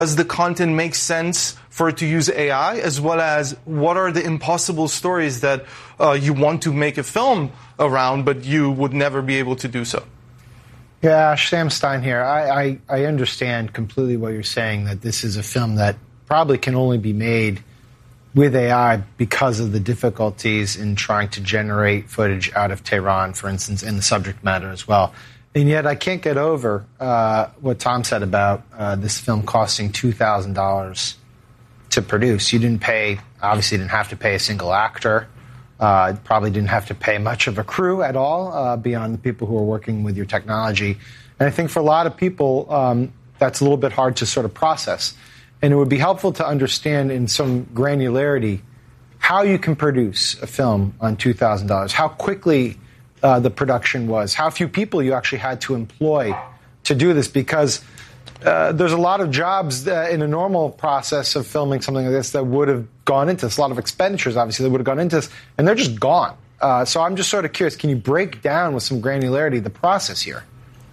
Does the content make sense for it to use AI, as well as what are the impossible stories that you want to make a film around, but you would never be able to do so? Yeah, Sam Stein here. I understand completely what you're saying, that this is a film that probably can only be made with AI because of the difficulties in trying to generate footage out of Tehran, for instance, and the subject matter as well. And yet I can't get over what Tom said about this film costing $2,000 to produce. You obviously didn't have to pay a single actor. Probably didn't have to pay much of a crew at all beyond the people who are working with your technology. And I think for a lot of people, that's a little bit hard to sort of process. And it would be helpful to understand in some granularity how you can produce a film on $2,000, how quickly the production was, how few people you actually had to employ to do this, because there's a lot of jobs in a normal process of filming something like this that would have gone into this, a lot of expenditures, obviously, that would have gone into this, and they're just gone. So I'm just sort of curious, can you break down with some granularity the process here?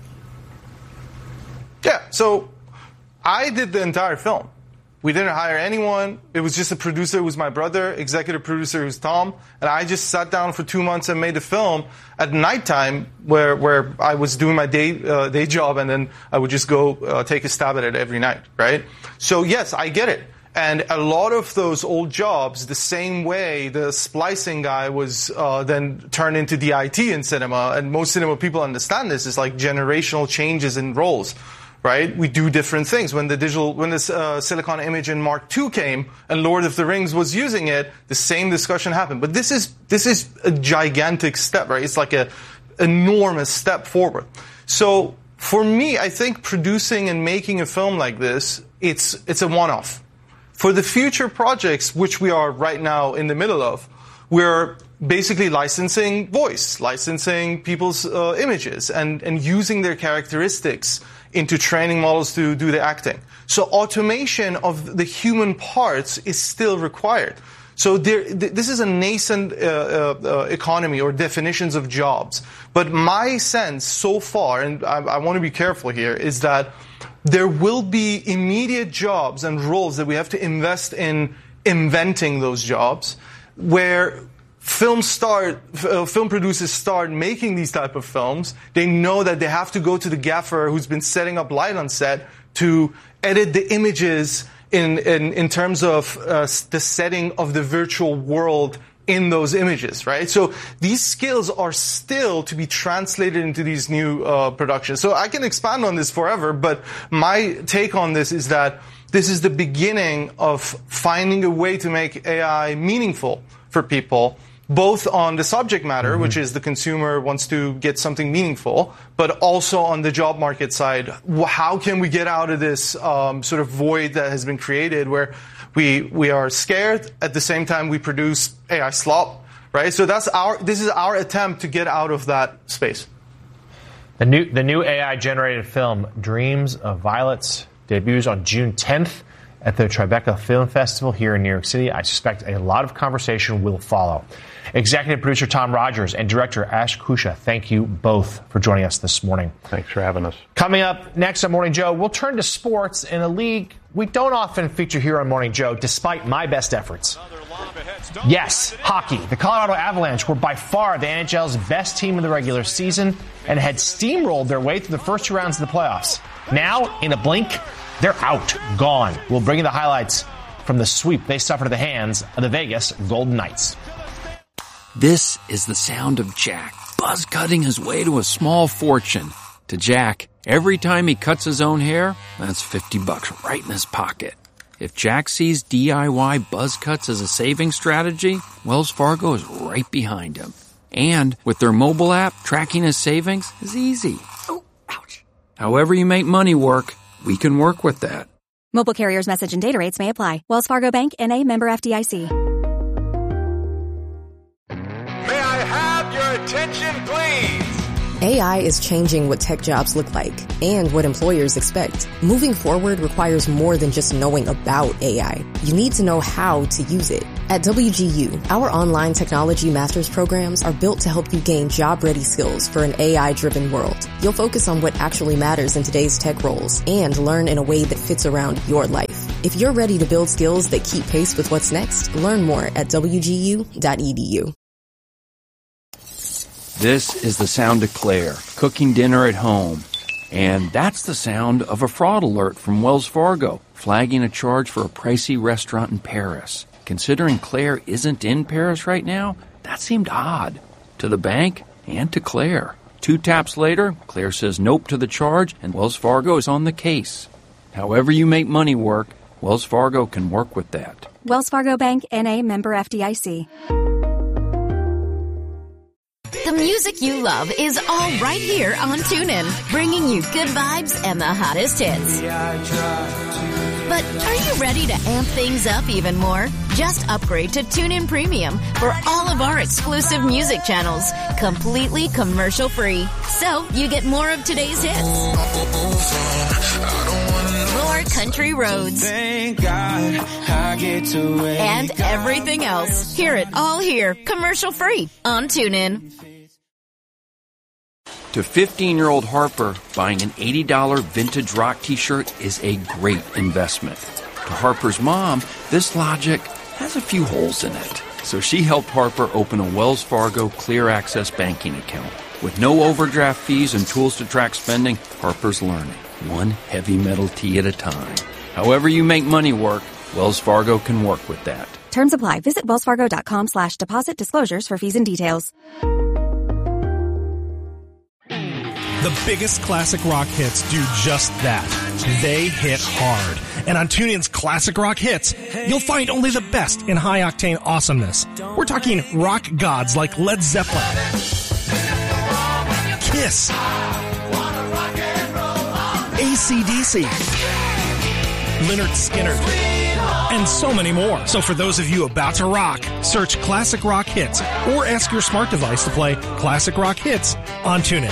Yeah, so I did the entire film. We didn't hire anyone. It was just a producer who was my brother, executive producer who's Tom, and I just sat down for 2 months and made a film at nighttime where I was doing my day job, and then I would just go take a stab at it every night, right? So yes, I get it. And a lot of those old jobs, the same way the splicing guy was then turned into DIT in cinema, and most cinema people understand this, is like generational changes in roles. Right? We do different things. When the Silicon Image Mark II came and Lord of the Rings was using it, the same discussion happened. But this is a gigantic step, right? It's like an enormous step forward. So for me, I think producing and making a film like this, it's a one-off. For the future projects, which we are right now in the middle of, we're basically licensing voice, licensing people's images, and using their characteristics into training models to do the acting. So automation of the human parts is still required. So this is a nascent economy or definitions of jobs. But my sense so far, and I want to be careful here, is that there will be immediate jobs and roles that we have to invest in inventing those jobs, where film producers start making these type of films. They know that they have to go to the gaffer who's been setting up light on set to edit the images in terms of the setting of the virtual world in those images, right? So these skills are still to be translated into these new productions. So I can expand on this forever, but my take on this is that this is the beginning of finding a way to make AI meaningful for people, both on the subject matter, which is the consumer wants to get something meaningful, but also on the job market side. How can we get out of this sort of void that has been created where we are scared, at the same time we produce AI slop, right? So this is our attempt to get out of that space. The new AI-generated film, Dreams of Violets, debuts on June 10th at the Tribeca Film Festival here in New York City. I suspect a lot of conversation will follow. Executive producer Tom Rogers and director Ash Kusha, thank you both for joining us this morning. Thanks for having us. Coming up next on Morning Joe, we'll turn to sports in a league we don't often feature here on Morning Joe, despite my best efforts. Yes, hockey. The Colorado Avalanche were by far the NHL's best team in the regular season and had steamrolled their way through the first 2 rounds of the playoffs. Now, in a blink, they're out, gone. We'll bring you the highlights from the sweep they suffered at the hands of the Vegas Golden Knights. This is the sound of Jack buzz cutting his way to a small fortune. To Jack, every time he cuts his own hair, that's $50 right in his pocket. If Jack sees DIY buzz cuts as a saving strategy, Wells Fargo is right behind him. And with their mobile app, tracking his savings is easy. Oh, ouch. However you make money work, we can work with that. Mobile carriers' message and data rates may apply. Wells Fargo Bank, N.A., member FDIC. May I have your attention, please? AI is changing what tech jobs look like and what employers expect. Moving forward requires more than just knowing about AI. You need to know how to use it. At WGU, our online technology master's programs are built to help you gain job-ready skills for an AI-driven world. You'll focus on what actually matters in today's tech roles and learn in a way that fits around your life. If you're ready to build skills that keep pace with what's next, learn more at WGU.edu. This is the sound of Claire cooking dinner at home. And that's the sound of a fraud alert from Wells Fargo, flagging a charge for a pricey restaurant in Paris. Considering Claire isn't in Paris right now, that seemed odd. To the bank and to Claire. 2 taps later, Claire says nope to the charge, and Wells Fargo is on the case. However you make money work, Wells Fargo can work with that. Wells Fargo Bank, N.A., member FDIC. The music you love is all right here on TuneIn, bringing you good vibes and the hottest hits. But are you ready to amp things up even more? Just upgrade to TuneIn Premium for all of our exclusive music channels, completely commercial-free. So you get more of today's hits, more country roads, and everything else. Hear it all here, commercial-free on TuneIn. To 15-year-old Harper, buying an $80 vintage rock t-shirt is a great investment. To Harper's mom, this logic has a few holes in it. So she helped Harper open a Wells Fargo Clear Access banking account. With no overdraft fees and tools to track spending, Harper's learning, one heavy metal tee at a time. However you make money work, Wells Fargo can work with that. Terms apply. Visit wellsfargo.com/deposit disclosures for fees and details. The biggest classic rock hits do just that. They hit hard. And on TuneIn's Classic Rock Hits, you'll find only the best in high-octane awesomeness. We're talking rock gods like Led Zeppelin, Kiss, AC/DC, Lynyrd Skynyrd, and so many more. So for those of you about to rock, search Classic Rock Hits or ask your smart device to play Classic Rock Hits on TuneIn.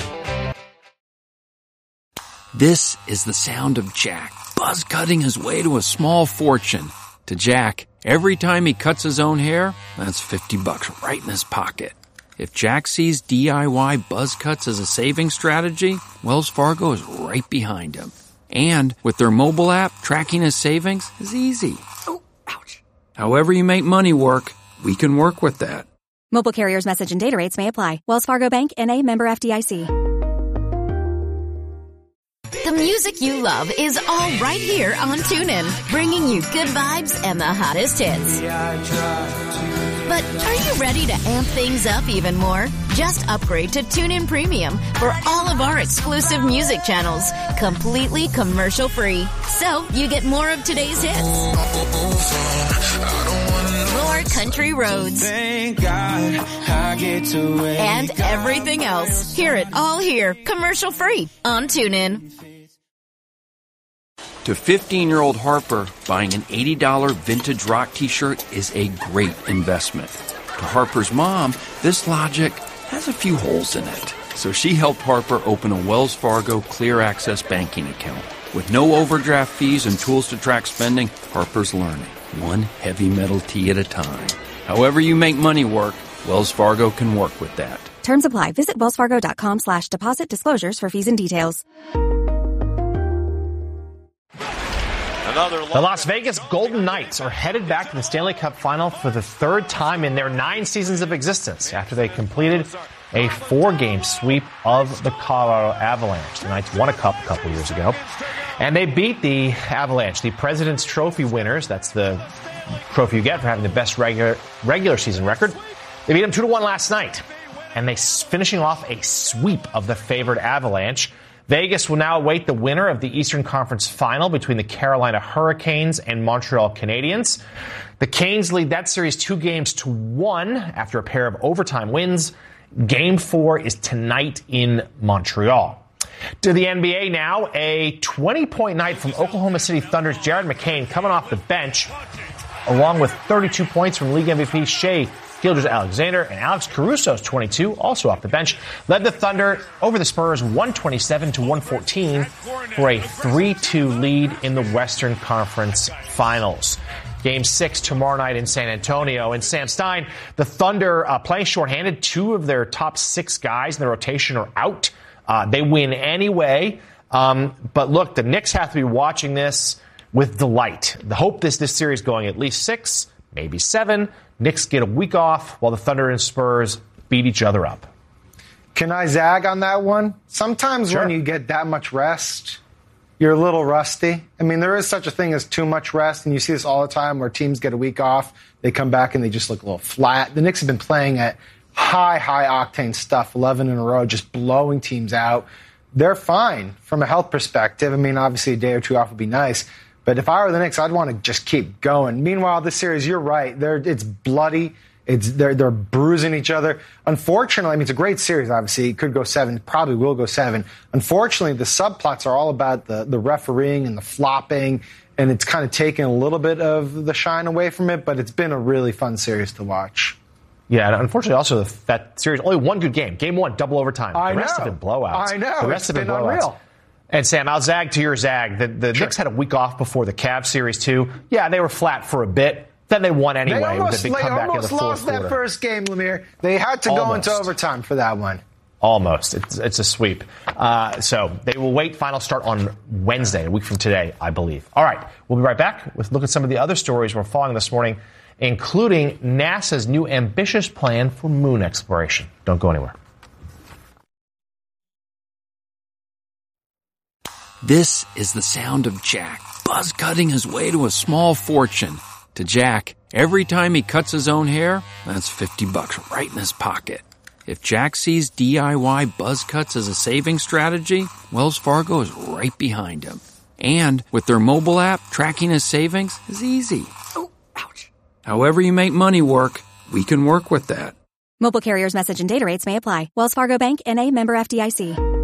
This is the sound of Jack, buzz cutting his way to a small fortune. To Jack, every time he cuts his own hair, that's $50 right in his pocket. If Jack sees DIY buzz cuts as a saving strategy, Wells Fargo is right behind him. And with their mobile app, tracking his savings is easy. Oh, ouch. However you make money work, we can work with that. Mobile carriers' message and data rates may apply. Wells Fargo Bank, N.A., member FDIC. The music you love is all right here on TuneIn, bringing you good vibes and the hottest hits. But are you ready to amp things up even more? Just upgrade to TuneIn Premium for all of our exclusive music channels, completely commercial-free. So you get more of today's hits, more country roads, and everything else. Hear it all here, commercial-free on TuneIn. To 15-year-old Harper, buying an $80 vintage rock t-shirt is a great investment. To Harper's mom, this logic has a few holes in it. So she helped Harper open a Wells Fargo Clear Access banking account. With no overdraft fees and tools to track spending, Harper's learning, one heavy metal tee at a time. However you make money work, Wells Fargo can work with that. Terms apply. Visit wellsfargo.com/deposit disclosures for fees and details. The Las Vegas Golden Knights are headed back to the Stanley Cup Final for the third time in their 9 seasons of existence after they completed a 4-game sweep of the Colorado Avalanche. The Knights won a cup a couple years ago, and they beat the Avalanche, the President's Trophy winners. That's the trophy you get for having the best regular season record. They beat them 2-1 last night, and they finishing off a sweep of the favored Avalanche. Vegas will now await the winner of the Eastern Conference Final between the Carolina Hurricanes and Montreal Canadiens. The Canes lead that series 2-1 after a pair of overtime wins. Game 4 is tonight in Montreal. To the NBA now, a 20-point night from Oklahoma City Thunder's Jared McCain coming off the bench, along with 32 points from league MVP Shai Gilgeous-Alexander and Alex Caruso's 22, also off the bench, led the Thunder over the Spurs 127-114 for a 3-2 lead in the Western Conference Finals. Game 6 tomorrow night in San Antonio. And Sam Stein, the Thunder playing shorthanded. 2 of their top 6 guys in the rotation are out. They win anyway. But look, the Knicks have to be watching this with delight. The hope this series going at least 6, maybe 7. Knicks get a week off while the Thunder and Spurs beat each other up. Can I zag on that one? Sometimes when you get that much rest, you're a little rusty. I mean, there is such a thing as too much rest, and you see this all the time where teams get a week off, they come back and they just look a little flat. The Knicks have been playing at high octane stuff, 11 in a row, just blowing teams out. They're fine from a health perspective. I mean, obviously a day or two off would be nice. But if I were the Knicks, I'd want to just keep going. Meanwhile, this series, you're right. It's bloody. They're bruising each other. Unfortunately, I mean, it's a great series, obviously. It could go 7. Probably will go 7. Unfortunately, the subplots are all about the refereeing and the flopping, and it's kind of taken a little bit of the shine away from it, but it's been a really fun series to watch. Yeah, and unfortunately also that series, only one good game. Game 1, double overtime. The rest have been blowouts. I know. The rest have been blowouts. Unreal. And Sam, I'll zag to your zag. The Knicks had a week off before the Cavs series too. Yeah, they were flat for a bit. Then they won anyway with a big comeback in the fourth quarter. They almost lost that first game, Lemire. They had to go into overtime for that one. Almost. It's a sweep. So they will wait. Final start on Wednesday, a week from today, I believe. All right. We'll be right back with a look at some of the other stories we're following this morning, including NASA's new ambitious plan for moon exploration. Don't go anywhere. This is the sound of Jack buzz cutting his way to a small fortune. To Jack, every time he cuts his own hair, that's $50 right in his pocket. If Jack sees DIY buzz cuts as a saving strategy, Wells Fargo is right behind him. And with their mobile app, tracking his savings is easy. Oh, ouch. However you make money work, we can work with that. Mobile carriers' message and data rates may apply. Wells Fargo Bank, N.A., member FDIC.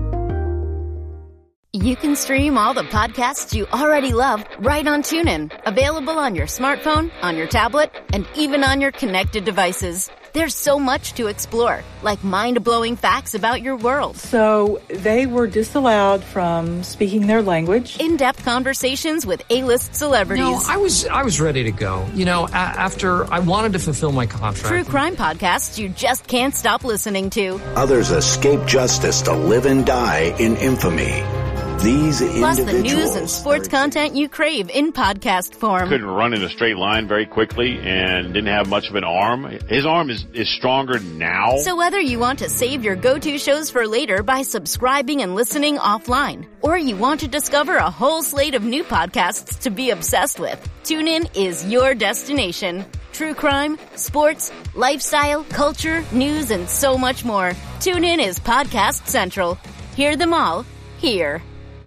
You can stream all the podcasts you already love right on TuneIn. Available on your smartphone, on your tablet, and even on your connected devices. There's so much to explore, like mind-blowing facts about your world. So they were disallowed from speaking their language. In-depth conversations with A-list celebrities. No, I was ready to go. You know, after I wanted to fulfill my contract. True crime podcasts you just can't stop listening to. Others escape justice to live and die in infamy. These plus the news and sports content you crave in podcast form. Couldn't run in a straight line very quickly and didn't have much of an arm. His arm is stronger now. So whether you want to save your go-to shows for later by subscribing and listening offline, or you want to discover a whole slate of new podcasts to be obsessed with, TuneIn is your destination. True crime, sports, lifestyle, culture, news, and so much more. TuneIn is Podcast Central. Hear them all here.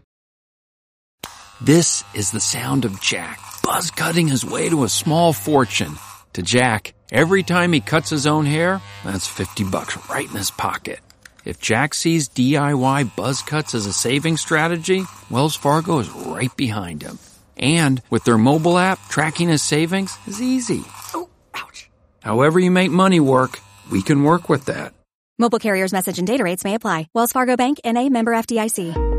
This is the sound of Jack buzz cutting his way to a small fortune. To Jack, every time he cuts his own hair, that's $50 right in his pocket. If Jack sees DIY buzz cuts as a saving strategy, Wells Fargo is right behind him. And with their mobile app, tracking his savings is easy. Oh, ouch. However you make money work, we can work with that. Mobile carriers' message and data rates may apply. Wells Fargo Bank, N.A., member FDIC.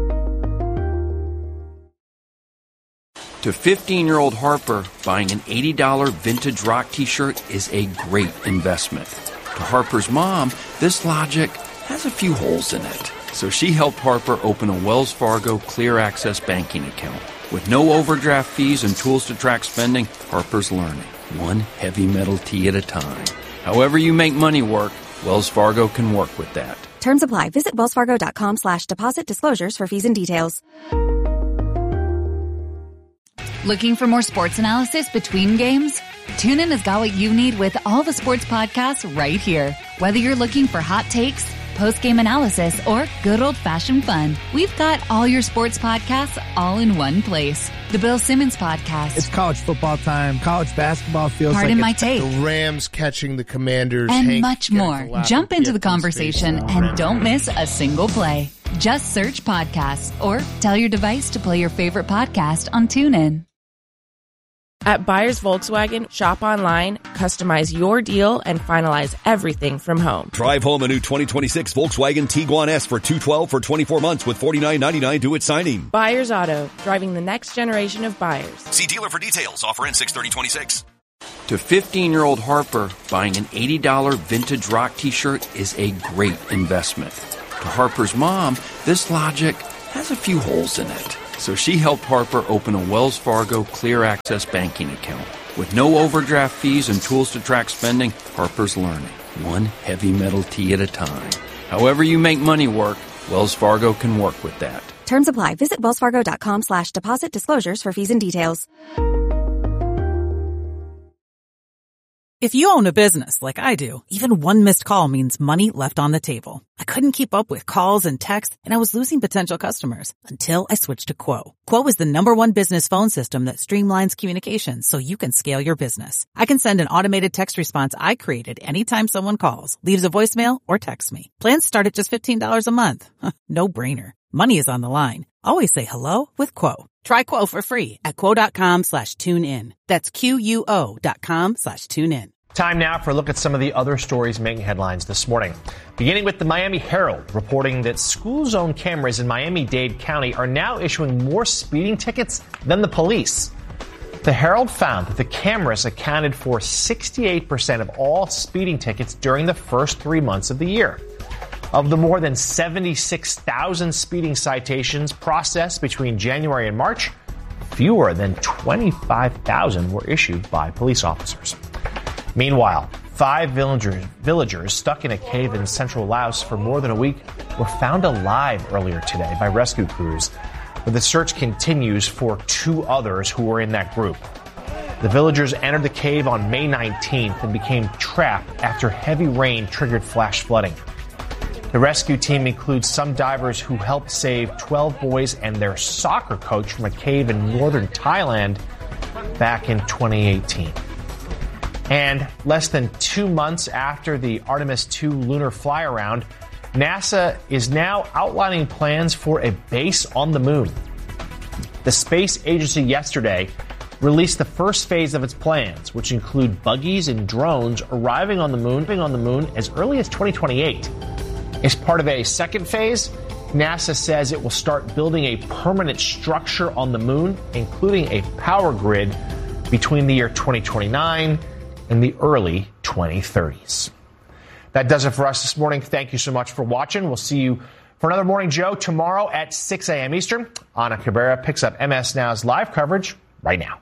To 15-year-old Harper, buying an $80 vintage rock t-shirt is a great investment. To Harper's mom, this logic has a few holes in it. So she helped Harper open a Wells Fargo Clear Access banking account. With no overdraft fees and tools to track spending, Harper's learning, one heavy metal tee at a time. However you make money work, Wells Fargo can work with that. Terms apply. Visit wellsfargo.com/deposit disclosures for fees and details. Looking for more sports analysis between games? TuneIn has got what you need with all the sports podcasts right here. Whether you're looking for hot takes, post-game analysis, or good old-fashioned fun, we've got all your sports podcasts all in one place. The Bill Simmons Podcast. It's college football time. College basketball feels Pardon my take. The Rams catching the Commanders. And Hank much more. Jump into the conversation and don't miss a single play. Just search podcasts or tell your device to play your favorite podcast on TuneIn. At Buyers Volkswagen, shop online, customize your deal, and finalize everything from home. Drive home a new 2026 Volkswagen Tiguan S for $212 for 24 months with $49.99 due at signing. Buyers Auto, driving the next generation of buyers. See dealer for details. Offer ends 6/30/26. To 15-year-old Harper, buying an $80 vintage rock t-shirt is a great investment. To Harper's mom, this logic has a few holes in it. So she helped Harper open a Wells Fargo Clear Access banking account. With no overdraft fees and tools to track spending, Harper's learning, one heavy metal tee at a time. However you make money work, Wells Fargo can work with that. Terms apply. Visit wellsfargo.com/deposit disclosures for fees and details. If you own a business like I do, even one missed call means money left on the table. I couldn't keep up with calls and texts, and I was losing potential customers until I switched to Quo. Quo is the #1 business phone system that streamlines communications so you can scale your business. I can send an automated text response I created anytime someone calls, leaves a voicemail, or texts me. Plans start at just $15 a month. No brainer. Money is on the line. Always say hello with Quo. Try Quo for free at quo.com/tune-in. That's QUO.com/tune-in. Time now for a look at some of the other stories making headlines this morning. Beginning with the Miami Herald, reporting that school zone cameras in Miami-Dade County are now issuing more speeding tickets than the police. The Herald found that the cameras accounted for 68% of all speeding tickets during the first 3 months of the year. Of the more than 76,000 speeding citations processed between January and March, fewer than 25,000 were issued by police officers. Meanwhile, 5 villagers stuck in a cave in central Laos for more than a week were found alive earlier today by rescue crews, but the search continues for 2 others who were in that group. The villagers entered the cave on May 19th and became trapped after heavy rain triggered flash flooding. The rescue team includes some divers who helped save 12 boys and their soccer coach from a cave in northern Thailand back in 2018. And less than 2 months after the Artemis II lunar fly-around, NASA is now outlining plans for a base on the moon. The space agency yesterday released the first phase of its plans, which include buggies and drones arriving on the moon as early as 2028. As part of a second phase, NASA says it will start building a permanent structure on the moon, including a power grid between the year 2029 and the early 2030s. That does it for us this morning. Thank you so much for watching. We'll see you for another Morning Joe tomorrow at 6 a.m. Eastern. Ana Cabrera picks up MS Now's live coverage right now.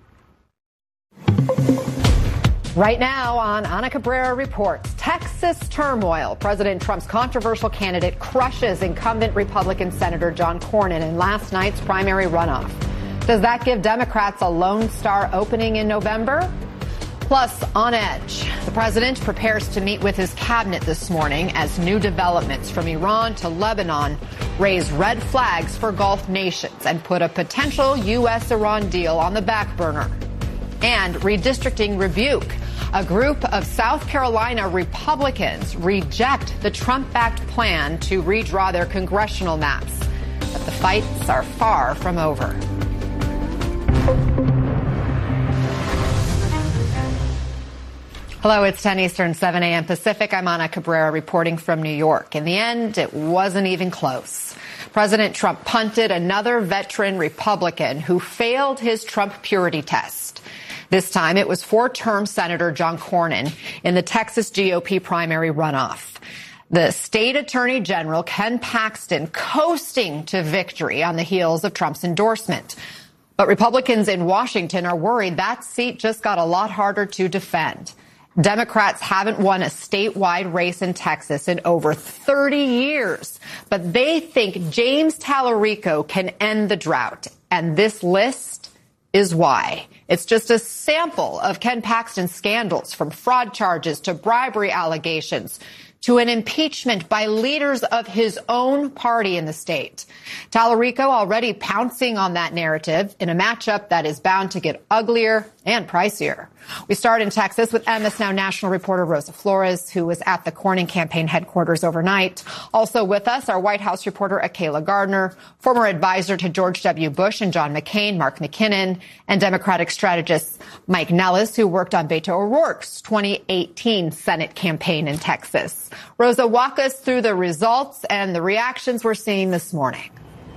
Right now on Ana Cabrera Reports, Texas turmoil. President Trump's controversial candidate crushes incumbent Republican Senator John Cornyn in last night's primary runoff. Does that give Democrats a Lone Star opening in November? Plus, on edge, the president prepares to meet with his cabinet this morning as new developments from Iran to Lebanon raise red flags for Gulf nations and put a potential U.S.-Iran deal on the back burner. And redistricting rebuke. A group of South Carolina Republicans reject the Trump-backed plan to redraw their congressional maps. But the fights are far from over. Hello, it's 10 Eastern, 7 a.m. Pacific. I'm Ana Cabrera reporting from New York. In the end, it wasn't even close. President Trump punted another veteran Republican who failed his Trump purity test. This time, it was 4-term Senator John Cornyn in the Texas GOP primary runoff. The state attorney general, Ken Paxton, coasting to victory on the heels of Trump's endorsement. But Republicans in Washington are worried that seat just got a lot harder to defend. Democrats haven't won a statewide race in Texas in over 30 years, but they think James Tallarico can end the drought. And this list is why. It's just a sample of Ken Paxton's scandals, from fraud charges to bribery allegations to an impeachment by leaders of his own party in the state. Tallarico already pouncing on that narrative in a matchup that is bound to get uglier and pricier. We start in Texas with MS Now national reporter Rosa Flores, who was at the Cornyn campaign headquarters overnight. Also with us, our White House reporter Akayla Gardner, former advisor to George W. Bush and John McCain, Mark McKinnon, and Democratic strategist Mike Nellis, who worked on Beto O'Rourke's 2018 Senate campaign in Texas. Rosa, walk us through the results and the reactions we're seeing this morning.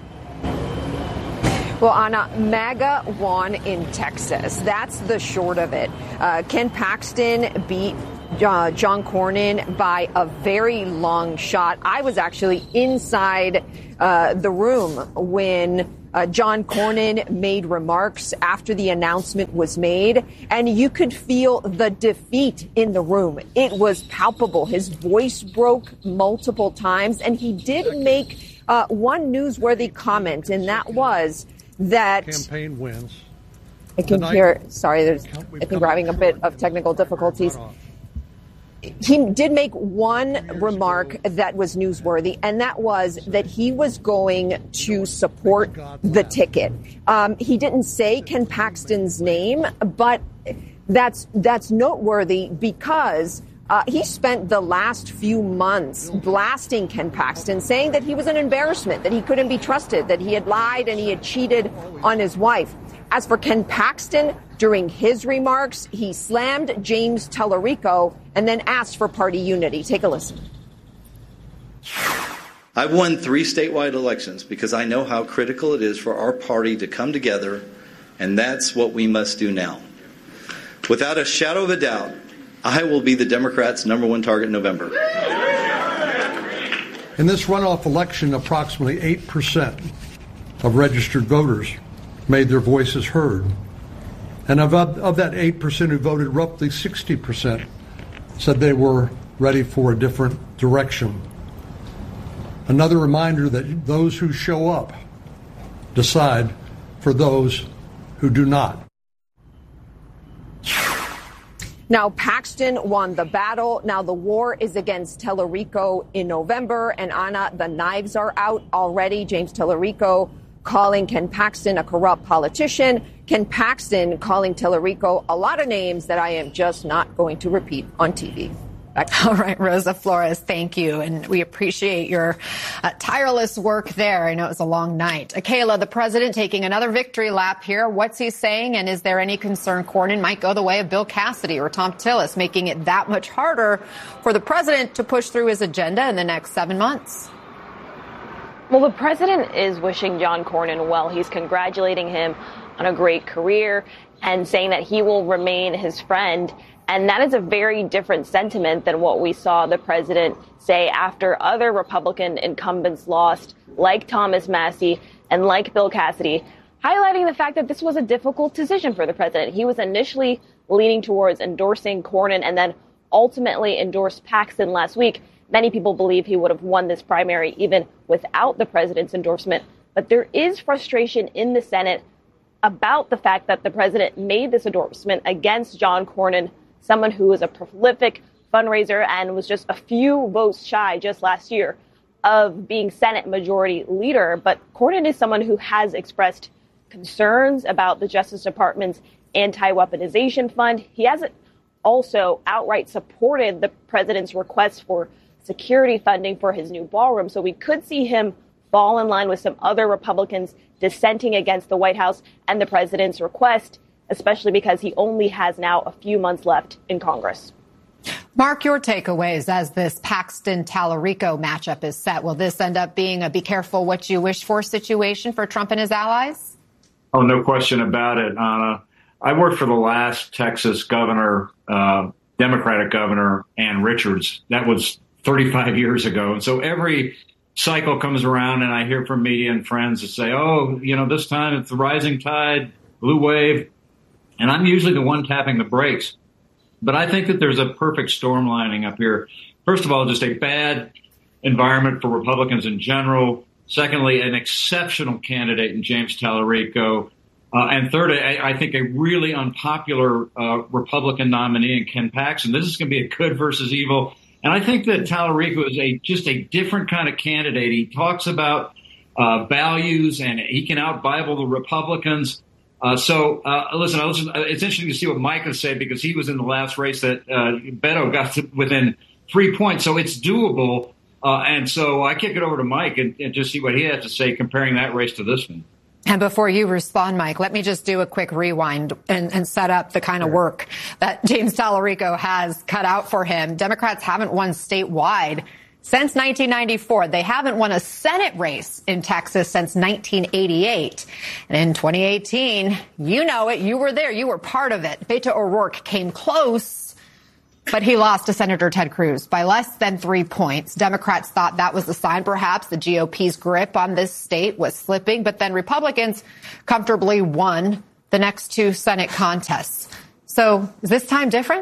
Well, Anna, MAGA won in Texas. That's the short of it. Ken Paxton beat John Cornyn by a very long shot. I was actually inside the room when John Cornyn made remarks after the announcement was made, and you could feel the defeat in the room. It was palpable. His voice broke multiple times, and he did make one newsworthy comment, and that was that campaign wins. I can hear. Sorry, I think we're having a bit of technical difficulties. He did make one remark that was newsworthy, and that was that he was going to support the ticket. He didn't say Ken Paxton's name, but that's noteworthy because he spent the last few months blasting Ken Paxton, saying that he was an embarrassment, that he couldn't be trusted, that he had lied and he had cheated on his wife. As for Ken Paxton, during his remarks, he slammed James Tallarico and then asked for party unity. Take a listen. I've won 3 statewide elections because I know how critical it is for our party to come together, and that's what we must do now. Without a shadow of a doubt, I will be the Democrats' #1 target in November. In this runoff election, approximately 8% of registered voters made their voices heard. And of that 8% who voted, roughly 60% said they were ready for a different direction. Another reminder that those who show up decide for those who do not. Now, Paxton won the battle. Now, the war is against Tallarico in November. And, Anna, the knives are out already. James Tallarico calling Ken Paxton a corrupt politician. Ken Paxton calling Tallarico a lot of names that I am just not going to repeat on TV. All right, Rosa Flores, thank you. And we appreciate your tireless work there. I know it was a long night. Akayla, the president taking another victory lap here. What's he saying? And is there any concern Cornyn might go the way of Bill Cassidy or Tom Tillis, making it that much harder for the president to push through his agenda in the next 7 months? Well, the president is wishing John Cornyn well. He's congratulating him on a great career and saying that he will remain his friend. And that is a very different sentiment than what we saw the president say after other Republican incumbents lost, like Thomas Massie and like Bill Cassidy, highlighting the fact that this was a difficult decision for the president. He was initially leaning towards endorsing Cornyn and then ultimately endorsed Paxton last week. Many people believe he would have won this primary even without the president's endorsement. But there is frustration in the Senate about the fact that the president made this endorsement against John Cornyn, someone who is a prolific fundraiser and was just a few votes shy just last year of being Senate Majority Leader. But Cornyn is someone who has expressed concerns about the Justice Department's anti-weaponization fund. He hasn't also outright supported the president's request for security funding for his new ballroom. So we could see him fall in line with some other Republicans dissenting against the White House and the president's request, especially because he only has now a few months left in Congress. Mark, your takeaways as this Paxton-Tallarico matchup is set. Will this end up being a be careful what you wish for situation for Trump and his allies? Oh, no question about it, Anna. I worked for the last Texas governor, Democratic governor, Ann Richards. That was 35 years ago. And so every cycle comes around and I hear from media and friends that say, oh, you know, this time it's the rising tide, blue wave. And I'm usually the one tapping the brakes. But I think that there's a perfect storm lining up here. First of all, just a bad environment for Republicans in general. Secondly, an exceptional candidate in James Tallarico. And third, I think a really unpopular Republican nominee in Ken Paxton. This is going to be a good versus evil. And I think that Tallarico is just a different kind of candidate. He talks about values, and he can out-Bible the Republicans. Listen, it's interesting to see what Mike has said, because he was in the last race that Beto got to within 3 points. So it's doable. And so I kick it over to Mike and just see what he has to say comparing that race to this one. And before you respond, Mike, let me just do a quick rewind and set up the kind of work that James Tallarico has cut out for him. Democrats haven't won statewide since 1994. They haven't won a Senate race in Texas since 1988. And in 2018, you know it, you were there, you were part of it. Beto O'Rourke came close, but he lost to Senator Ted Cruz by less than 3 points. Democrats thought that was a sign, perhaps, the GOP's grip on this state was slipping. But then Republicans comfortably won the next two Senate contests. So is this time different?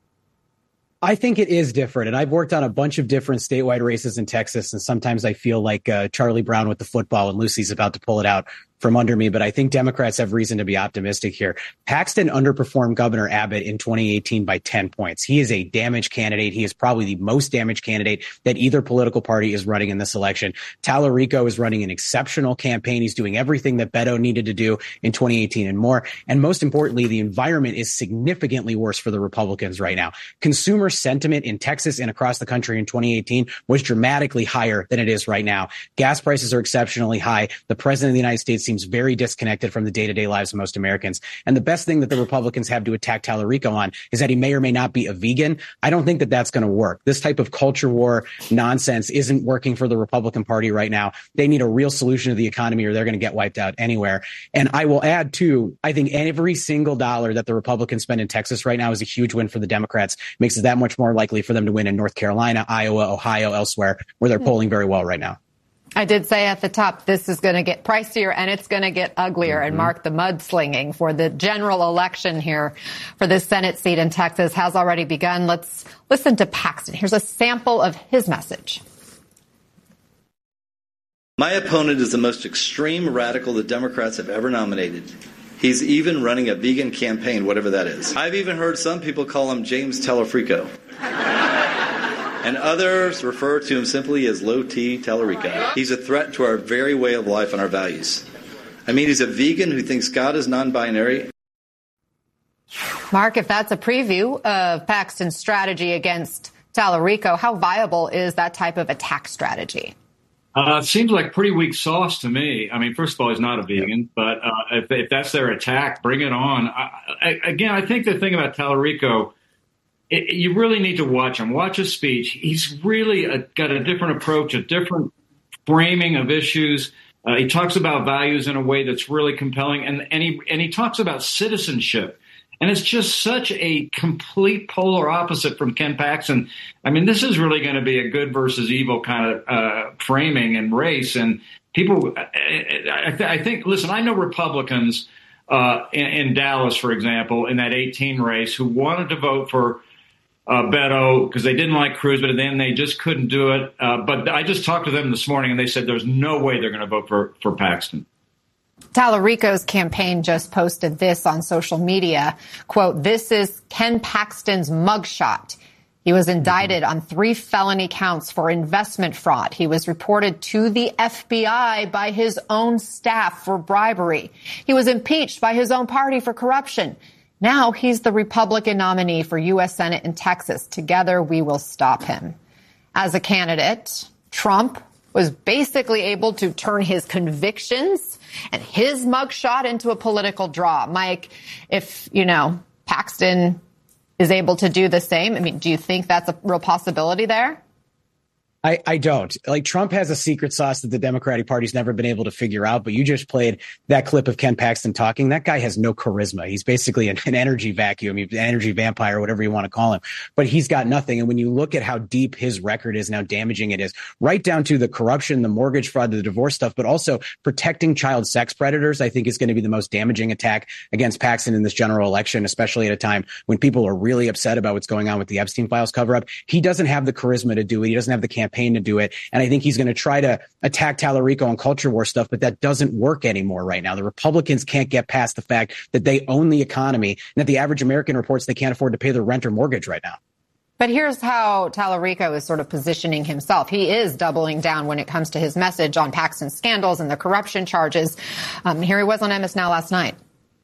I think it is different. And I've worked on a bunch of different statewide races in Texas. And sometimes I feel like Charlie Brown with the football and Lucy's about to pull it out from under me. But I think Democrats have reason to be optimistic here. Paxton underperformed Governor Abbott in 2018 by 10 points. He is a damaged candidate. He is probably the most damaged candidate that either political party is running in this election. Tallarico is running an exceptional campaign. He's doing everything that Beto needed to do in 2018 and more. And most importantly, the environment is significantly worse for the Republicans right now. Consumer sentiment in Texas and across the country in 2018 was dramatically higher than it is right now. Gas prices are exceptionally high. The president of the United States seems very disconnected from the day-to-day lives of most Americans. And the best thing that the Republicans have to attack Tallarico on is that he may or may not be a vegan. I don't think that that's going to work. This type of culture war nonsense isn't working for the Republican Party right now. They need a real solution to the economy, or they're going to get wiped out anywhere. And I will add, too, I think every single dollar that the Republicans spend in Texas right now is a huge win for the Democrats. Makes it that much more likely for them to win in North Carolina, Iowa, Ohio, elsewhere, where they're polling very well right now. I did say at the top, this is going to get pricier and it's going to get uglier and mark the mudslinging for the general election here for this Senate seat in Texas has already begun. Let's listen to Paxton. Here's a sample of his message. My opponent is the most extreme radical the Democrats have ever nominated. He's even running a vegan campaign, whatever that is. I've even heard some people call him James Tallarico. And others refer to him simply as Low T Tallarico. He's a threat to our very way of life and our values. I mean, he's a vegan who thinks God is non-binary. Mark, if that's a preview of Paxton's strategy against Tallarico, how viable is that type of attack strategy? It seems like pretty weak sauce to me. I mean, first of all, he's not a vegan, but if that's their attack, bring it on. I think the thing about Tallarico, you really need to watch him. Watch his speech. He's really got a different approach, a different framing of issues. He talks about values in a way that's really compelling, and he talks about citizenship. And it's just such a complete polar opposite from Ken Paxton. I mean, this is really going to be a good versus evil kind of framing and race. And people, I think, listen, I know Republicans in Dallas, for example, in that 18 race who wanted to vote for Beto because they didn't like Cruz, but then they just couldn't do it. But I just talked to them this morning, and they said there's no way they're going to vote for Paxton. Tallarico's campaign just posted this on social media. Quote, "This is Ken Paxton's mugshot. He was indicted on 3 felony counts for investment fraud. He was reported to the FBI by his own staff for bribery. He was impeached by his own party for corruption. Now he's the Republican nominee for U.S. Senate in Texas. Together we will stop him." As a candidate, Trump was basically able to turn his convictions and his mugshot into a political draw. Mike, if, Paxton is able to do the same, I mean, do you think that's a real possibility there? I don't. Like, Trump has a secret sauce that the Democratic Party's never been able to figure out, but you just played that clip of Ken Paxton talking. That guy has no charisma. He's basically an energy vacuum, an energy vampire, whatever you want to call him, but he's got nothing. And when you look at how deep his record is and how damaging it is, right down to the corruption, the mortgage fraud, the divorce stuff, but also protecting child sex predators, I think is going to be the most damaging attack against Paxton in this general election, especially at a time when people are really upset about what's going on with the Epstein files cover up. He doesn't have the charisma to do it. He doesn't have the campaign to do it. And I think he's going to try to attack Tallarico on culture war stuff, but that doesn't work anymore right now. The Republicans can't get past the fact that they own the economy and that the average American reports they can't afford to pay their rent or mortgage right now. But here's how Tallarico is sort of positioning himself. He is doubling down when it comes to his message on Paxton's scandals and the corruption charges. Here he was on MS Now last night.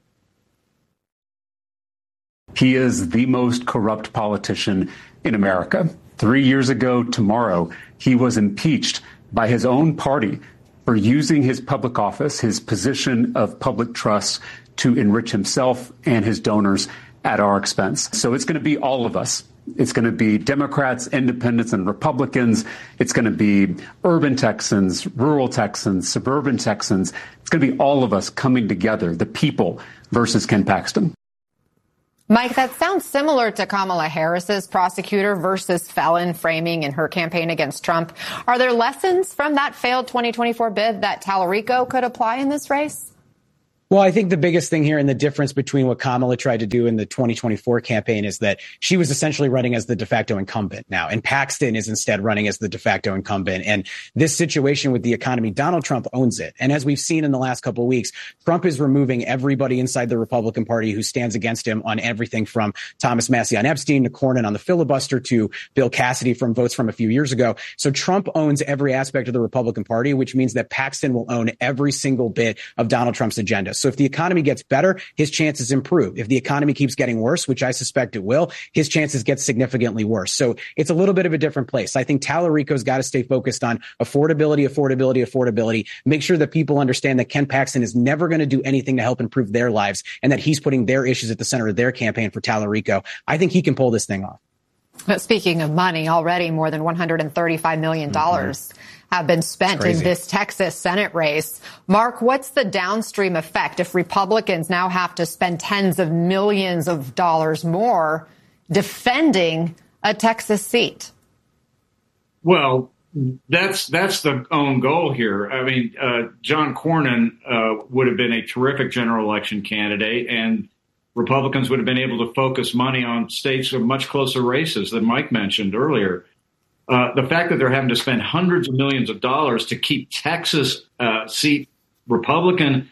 He is the most corrupt politician in America. 3 years ago tomorrow, he was impeached by his own party for using his public office, his position of public trust, to enrich himself and his donors at our expense. So it's going to be all of us. It's going to be Democrats, independents, and Republicans. It's going to be urban Texans, rural Texans, suburban Texans. It's going to be all of us coming together, the people versus Ken Paxton. Mike, that sounds similar to Kamala Harris's prosecutor versus felon framing in her campaign against Trump. Are there lessons from that failed 2024 bid that Tallarico could apply in this race? Well, I think the biggest thing here and the difference between what Kamala tried to do in the 2024 campaign is that she was essentially running as the de facto incumbent now, and Paxton is instead running as the de facto incumbent. And this situation with the economy, Donald Trump owns it. And as we've seen in the last couple of weeks, Trump is removing everybody inside the Republican Party who stands against him on everything from Thomas Massie on Epstein to Cornyn on the filibuster to Bill Cassidy from votes from a few years ago. So Trump owns every aspect of the Republican Party, which means that Paxton will own every single bit of Donald Trump's agenda. So if the economy gets better, his chances improve. If the economy keeps getting worse, which I suspect it will, his chances get significantly worse. So it's a little bit of a different place. I think Tallarico's got to stay focused on affordability, make sure that people understand that Ken Paxton is never going to do anything to help improve their lives and that he's putting their issues at the center of their campaign for Tallarico. I think he can pull this thing off. But speaking of money, already more than $135 million have been spent in this Texas Senate race. Mark, what's the downstream effect if Republicans now have to spend tens of millions of dollars more defending a Texas seat? Well, that's the own goal here. I mean, John Cornyn would have been a terrific general election candidate, and Republicans would have been able to focus money on states with much closer races than Mike mentioned earlier. The fact that they're having to spend hundreds of millions of dollars to keep Texas seat Republican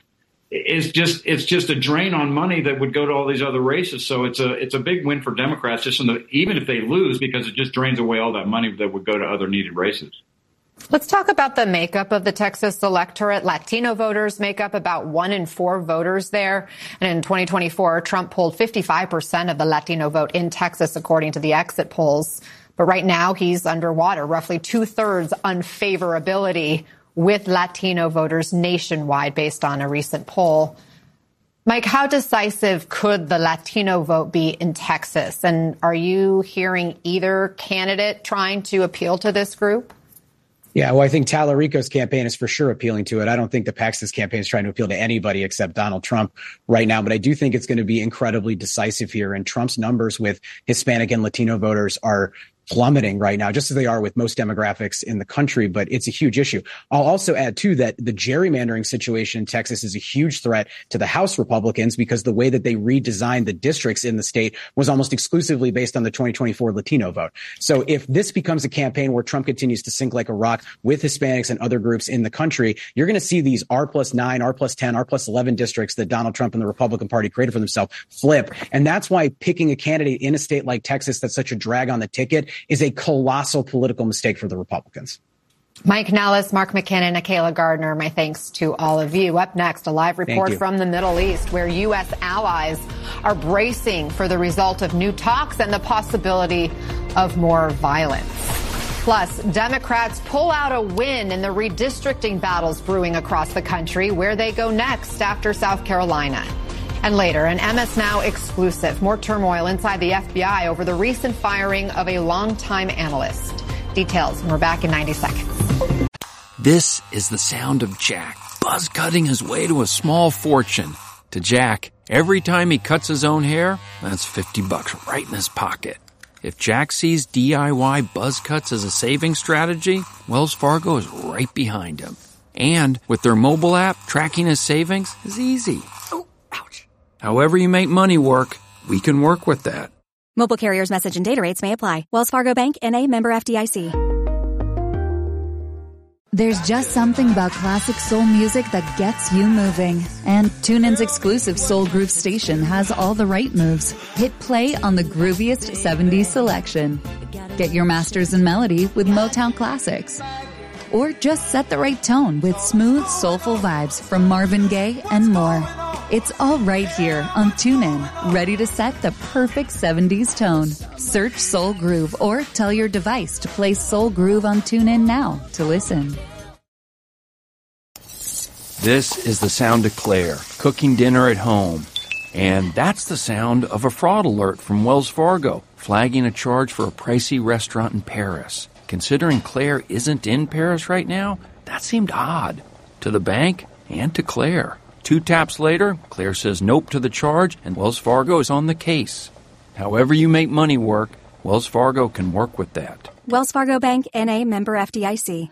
is just a drain on money that would go to all these other races. So it's a big win for Democrats, even if they lose, because it just drains away all that money that would go to other needed races. Let's talk about the makeup of the Texas electorate. Latino voters make up about 1 in 4 voters there. And in 2024, Trump pulled 55% of the Latino vote in Texas, according to the exit polls. But right now, he's underwater, roughly 2/3 unfavorability with Latino voters nationwide, based on a recent poll. Mike, how decisive could the Latino vote be in Texas? And are you hearing either candidate trying to appeal to this group? Yeah, well, I think Tallarico's campaign is for sure appealing to it. I don't think the Paxton's campaign is trying to appeal to anybody except Donald Trump right now. But I do think it's going to be incredibly decisive here. And Trump's numbers with Hispanic and Latino voters are plummeting right now, just as they are with most demographics in the country. But it's a huge issue. I'll also add, too, that the gerrymandering situation in Texas is a huge threat to the House Republicans because the way that they redesigned the districts in the state was almost exclusively based on the 2024 Latino vote. So if this becomes a campaign where Trump continues to sink like a rock with Hispanics and other groups in the country, you're going to see these R+9, R+10, R+11 districts that Donald Trump and the Republican Party created for themselves flip. And that's why picking a candidate in a state like Texas that's such a drag on the ticket is a colossal political mistake for the Republicans. Mike Nellis, Mark McKinnon, Akayla Gardner, my thanks to all of you. Up next, a live report from the Middle East where U.S. allies are bracing for the result of new talks and the possibility of more violence. Plus, Democrats pull out a win in the redistricting battles brewing across the country. Where they go next after South Carolina. And later, an MS Now exclusive. More turmoil inside the FBI over the recent firing of a longtime analyst. Details when we're back in 90 seconds. This is the sound of Jack buzz cutting his way to a small fortune. To Jack, every time he cuts his own hair, that's $50 right in his pocket. If Jack sees DIY buzz cuts as a saving strategy, Wells Fargo is right behind him. And with their mobile app, tracking his savings is easy. However you make money work, we can work with that. Mobile carriers' message and data rates may apply. Wells Fargo Bank, N.A., member FDIC. There's just something about classic soul music that gets you moving. And TuneIn's exclusive Soul Groove station has all the right moves. Hit play on the grooviest 70s selection. Get your masters in melody with Motown Classics. Or just set the right tone with smooth, soulful vibes from Marvin Gaye and more. It's all right here on TuneIn, ready to set the perfect 70s tone. Search Soul Groove or tell your device to play Soul Groove on TuneIn now to listen. This is the sound of Claire, cooking dinner at home. And that's the sound of a fraud alert from Wells Fargo, flagging a charge for a pricey restaurant in Paris. Considering Claire isn't in Paris right now, that seemed odd. To the bank and to Claire. 2 taps later, Claire says nope to the charge, and Wells Fargo is on the case. However you make money work, Wells Fargo can work with that. Wells Fargo Bank, N.A., member FDIC.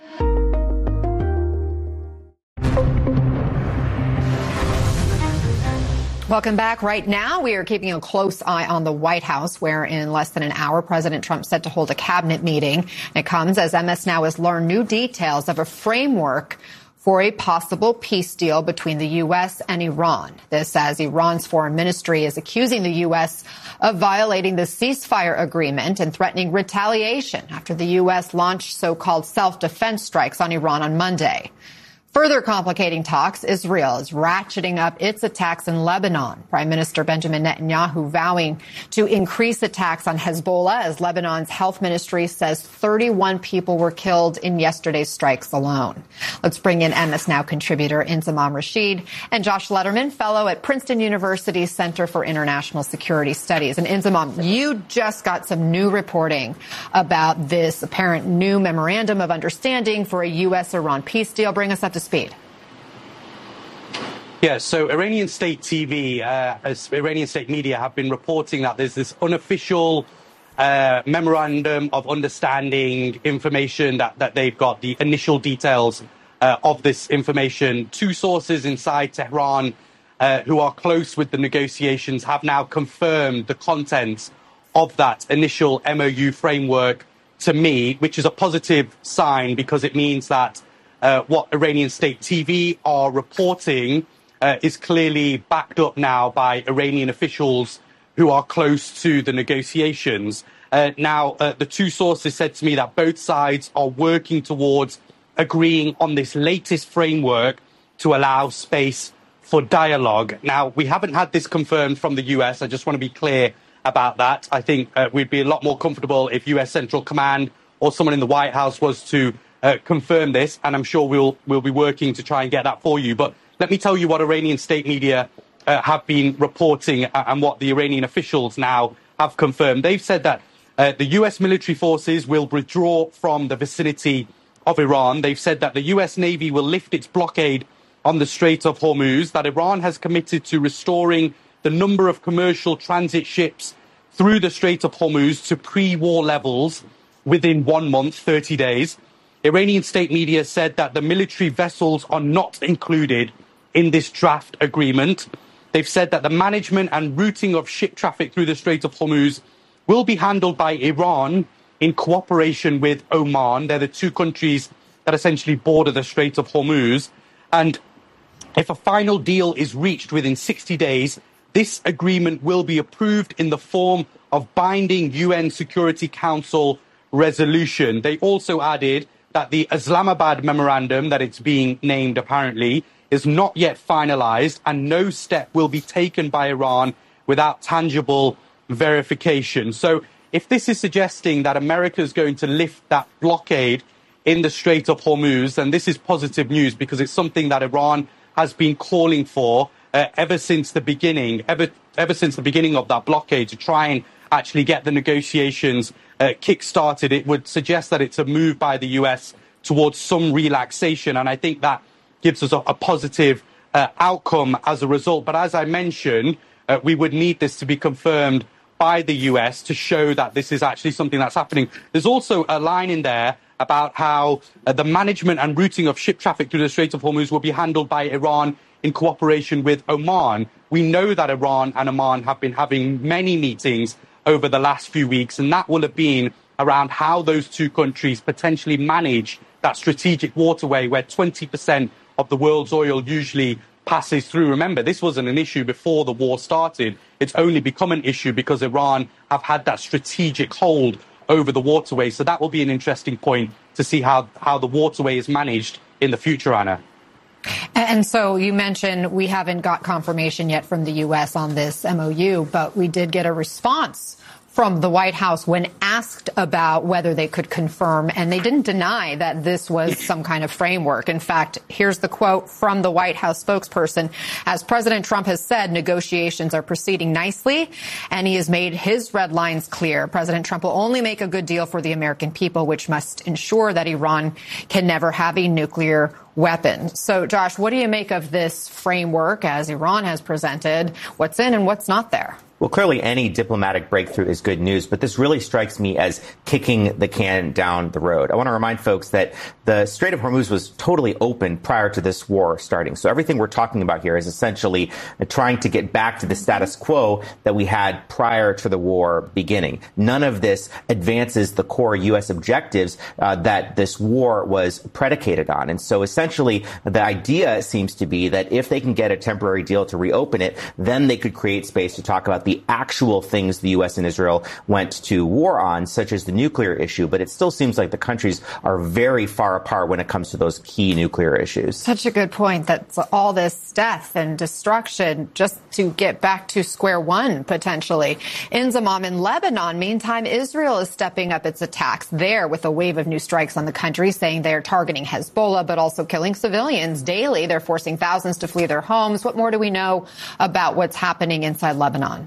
Welcome back. Right now, we are keeping a close eye on the White House, where in less than an hour, President Trump set to hold a cabinet meeting. It comes as MS Now has learned new details of a framework for a possible peace deal between the U.S. and Iran. This as Iran's foreign ministry is accusing the U.S. of violating the ceasefire agreement and threatening retaliation after the U.S. launched so-called self-defense strikes on Iran on Monday. Further complicating talks, Israel is ratcheting up its attacks in Lebanon. Prime Minister Benjamin Netanyahu vowing to increase attacks on Hezbollah as Lebanon's health ministry says 31 people were killed in yesterday's strikes alone. Let's bring in MS Now contributor Inzamam Rashid and Josh Letterman, fellow at Princeton University's Center for International Security Studies. And Inzamam, you just got some new reporting about this apparent new memorandum of understanding for a U.S.-Iran peace deal. Bring us up to speed. Yeah, so Iranian state TV, Iranian state media have been reporting that there's this unofficial memorandum of understanding information that they've got, the initial details of this information. 2 sources inside Tehran who are close with the negotiations have now confirmed the contents of that initial MOU framework to me, which is a positive sign because it means that what Iranian state TV are reporting is clearly backed up now by Iranian officials who are close to the negotiations. Now, the 2 sources said to me that both sides are working towards agreeing on this latest framework to allow space for dialogue. Now, we haven't had this confirmed from the US. I just want to be clear about that. I think we'd be a lot more comfortable if US Central Command or someone in the White House was to confirm this, and I'm sure we'll be working to try and get that for you. But let me tell you what Iranian state media have been reporting and what the Iranian officials now have confirmed. They've said that the U.S. military forces will withdraw from the vicinity of Iran. They've said that the U.S. Navy will lift its blockade on the Strait of Hormuz, that Iran has committed to restoring the number of commercial transit ships through the Strait of Hormuz to pre-war levels within 1 month, 30 days. Iranian state media said that the military vessels are not included in this draft agreement. They've said that the management and routing of ship traffic through the Strait of Hormuz will be handled by Iran in cooperation with Oman. They're the 2 countries that essentially border the Strait of Hormuz. And if a final deal is reached within 60 days, this agreement will be approved in the form of binding UN Security Council resolution. They also added that the Islamabad memorandum, that it's being named apparently, is not yet finalized and no step will be taken by Iran without tangible verification. So if this is suggesting that America is going to lift that blockade in the Strait of Hormuz, then this is positive news because it's something that Iran has been calling for ever since the beginning of that blockade, to try and actually get the negotiations kick-started. It would suggest that it's a move by the US towards some relaxation, and I think that gives us a positive outcome as a result. But as I mentioned, we would need this to be confirmed by the US to show that this is actually something that's happening. There's also a line in there about how the management and routing of ship traffic through the Strait of Hormuz will be handled by Iran in cooperation with Oman. We know that Iran and Oman have been having many meetings over the last few weeks, and that will have been around how those 2 countries potentially manage that strategic waterway where 20% of the world's oil usually passes through. Remember, this wasn't an issue before the war started. It's only become an issue because Iran have had that strategic hold over the waterway. So that will be an interesting point to see how the waterway is managed in the future, Anna. And so you mentioned we haven't got confirmation yet from the U.S. on this MOU, but we did get a response from the White House when asked about whether they could confirm, and they didn't deny that this was some kind of framework. In fact, here's the quote from the White House spokesperson. As President Trump has said, negotiations are proceeding nicely, and he has made his red lines clear. President Trump will only make a good deal for the American people, which must ensure that Iran can never have a nuclear weapon. So, Josh, what do you make of this framework as Iran has presented? What's in and what's not there? Well, clearly any diplomatic breakthrough is good news, but this really strikes me as kicking the can down the road. I want to remind folks that the Strait of Hormuz was totally open prior to this war starting. So everything we're talking about here is essentially trying to get back to the status quo that we had prior to the war beginning. None of this advances the core U.S. objectives that this war was predicated on. And so essentially the idea seems to be that if they can get a temporary deal to reopen it, then they could create space to talk about the actual things the U.S. and Israel went to war on, such as the nuclear issue. But it still seems like the countries are very far apart when it comes to those key nuclear issues. Such a good point. That's all this death and destruction just to get back to square one, potentially. Inzamam, in Lebanon, meantime, Israel is stepping up its attacks there with a wave of new strikes on the country, saying they're targeting Hezbollah, but also killing civilians daily. They're forcing thousands to flee their homes. What more do we know about what's happening inside Lebanon?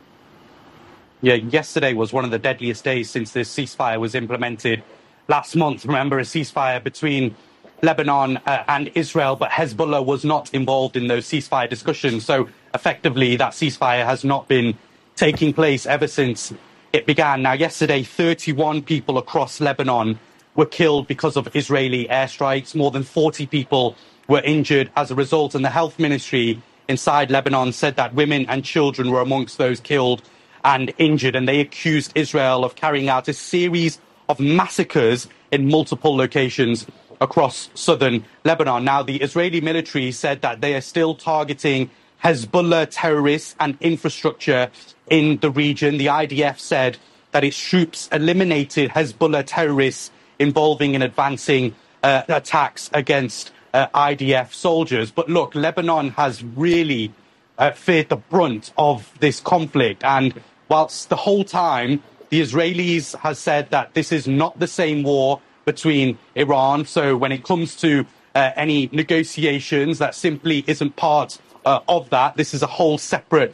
Yeah, yesterday was one of the deadliest days since this ceasefire was implemented last month. Remember, a ceasefire between Lebanon and Israel, but Hezbollah was not involved in those ceasefire discussions. So effectively, that ceasefire has not been taking place ever since it began. Now, yesterday, 31 people across Lebanon were killed because of Israeli airstrikes. More than 40 people were injured as a result. And the health ministry inside Lebanon said that women and children were amongst those killed and injured, and they accused Israel of carrying out a series of massacres in multiple locations across southern Lebanon. Now, the Israeli military said that they are still targeting Hezbollah terrorists and infrastructure in the region. The IDF said that its troops eliminated Hezbollah terrorists involving in advancing attacks against IDF soldiers. But look, Lebanon has really feared the brunt of this conflict. And whilst the whole time the Israelis have said that this is not the same war between Iran, so when it comes to any negotiations, that simply isn't part of that. This is a whole separate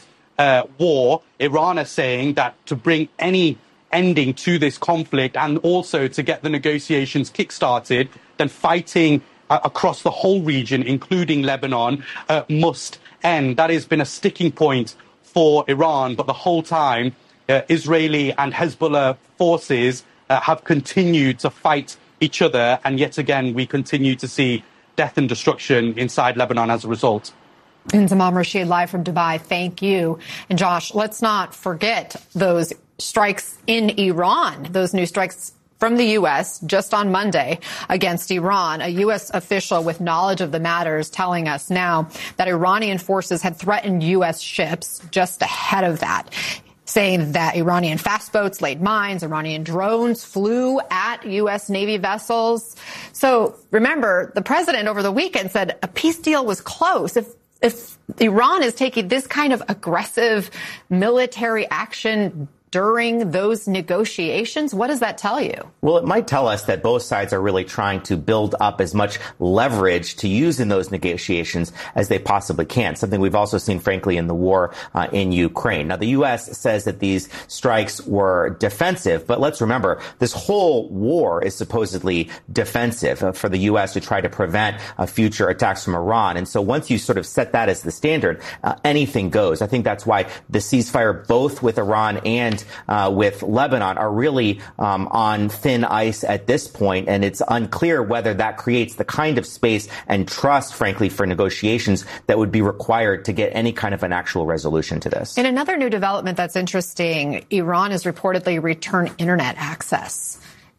war. Iran are saying that to bring any ending to this conflict and also to get the negotiations kick-started, then fighting across the whole region, including Lebanon, must end. That has been a sticking point for Iran, but the whole time Israeli and Hezbollah forces have continued to fight each other, and yet again we continue to see death and destruction inside Lebanon as a result. Inzamam Rashid, live from Dubai. Thank you. And Josh, let's not forget those strikes in Iran, those new strikes from the U.S. just on Monday against Iran. A U.S. official with knowledge of the matter is telling us now that Iranian forces had threatened U.S. ships just ahead of that, saying that Iranian fast boats laid mines, Iranian drones flew at U.S. Navy vessels. So remember, the president over the weekend said a peace deal was close. If Iran is taking this kind of aggressive military action during those negotiations, what does that tell you? Well, it might tell us that both sides are really trying to build up as much leverage to use in those negotiations as they possibly can, something we've also seen, frankly, in the war in Ukraine. Now, the U.S. says that these strikes were defensive, but let's remember, this whole war is supposedly defensive for the U.S. to try to prevent future attacks from Iran. And so once you sort of set that as the standard, anything goes. I think that's why the ceasefire, both with Iran and with Lebanon, are really on thin ice at this point, and it's unclear whether that creates the kind of space and trust, frankly, for negotiations that would be required to get any kind of an actual resolution to this. In another new development that's interesting, Iran has reportedly returned internet access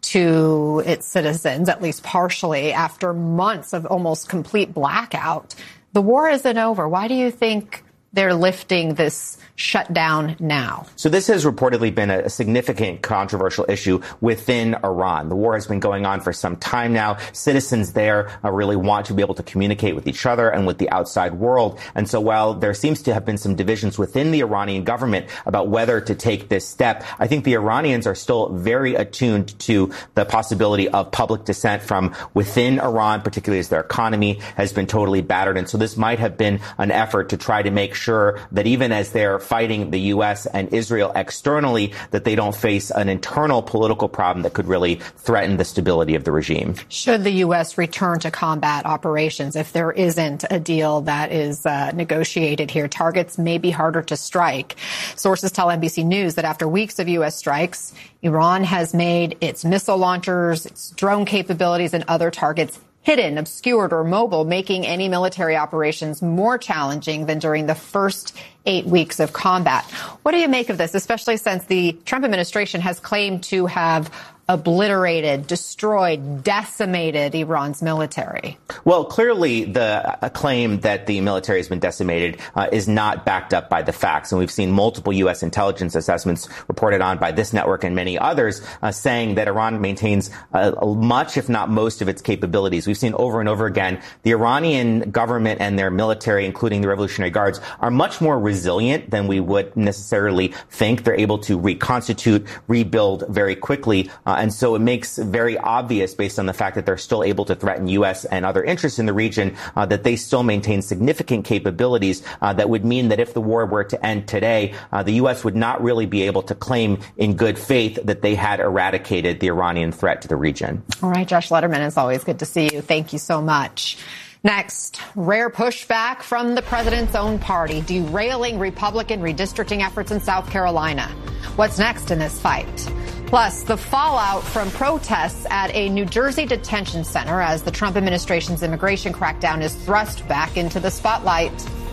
to its citizens, at least partially, after months of almost complete blackout. The war isn't over. Why do you think they're lifting this shutdown now? So this has reportedly been a significant controversial issue within Iran. The war has been going on for some time now. Citizens there really want to be able to communicate with each other and with the outside world. And so while there seems to have been some divisions within the Iranian government about whether to take this step, I think the Iranians are still very attuned to the possibility of public dissent from within Iran, particularly as their economy has been totally battered. And so this might have been an effort to try to make sure that even as they're fighting the U.S. and Israel externally, that they don't face an internal political problem that could really threaten the stability of the regime. Should the U.S. return to combat operations if there isn't a deal that is negotiated here? Targets may be harder to strike. Sources tell NBC News that after weeks of U.S. strikes, Iran has made its missile launchers, its drone capabilities, and other targets hidden, obscured, or mobile, making any military operations more challenging than during the first 8 weeks of combat. What do you make of this, especially since the Trump administration has claimed to have obliterated, destroyed, decimated Iran's military? Well, clearly the claim that the military has been decimated is not backed up by the facts. And we've seen multiple U.S. intelligence assessments reported on by this network and many others saying that Iran maintains much, if not most, of its capabilities. We've seen over and over again the Iranian government and their military, including the Revolutionary Guards, are much more resilient than we would necessarily think. They're able to reconstitute, rebuild very quickly. And so it makes very obvious, based on the fact that they're still able to threaten U.S. and other interests in the region, that they still maintain significant capabilities that would mean that if the war were to end today, the U.S. would not really be able to claim in good faith that they had eradicated the Iranian threat to the region. All right, Josh Lederman, it's always good to see you. Thank you so much. Next, rare pushback from the president's own party, derailing Republican redistricting efforts in South Carolina. What's next in this fight? Plus, the fallout from protests at a New Jersey detention center as the Trump administration's immigration crackdown is thrust back into the spotlight.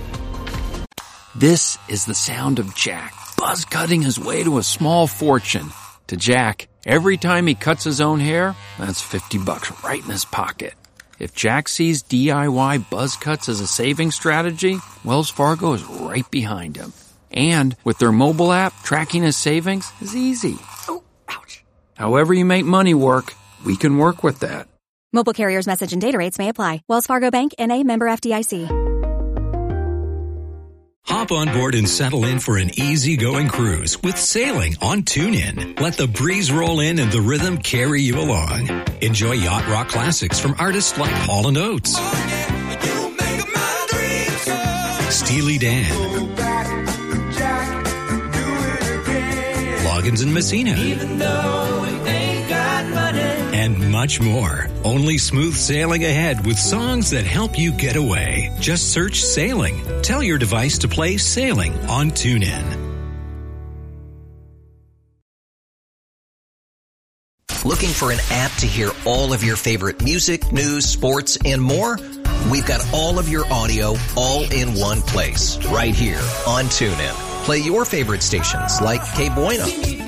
This is the sound of Jack, buzz cutting his way to a small fortune. To Jack, every time he cuts his own hair, that's $50 right in his pocket. If Jack sees DIY buzz cuts as a saving strategy, Wells Fargo is right behind him. And with their mobile app, tracking his savings is easy. Oh, ouch. However you make money work, we can work with that. Mobile carriers' message and data rates may apply. Wells Fargo Bank, N.A., member FDIC. Hop on board and settle in for an easy-going cruise with sailing on TuneIn. Let the breeze roll in and the rhythm carry you along. Enjoy yacht rock classics from artists like Hall & Oates, Steely Dan, Loggins and Messina, and much more. Only smooth sailing ahead with songs that help you get away. Just search Sailing. Tell your device to play Sailing on TuneIn. Looking for an app to hear all of your favorite music, news, sports, and more? We've got all of your audio all in one place, right here on TuneIn. Play your favorite stations like Que Bueno,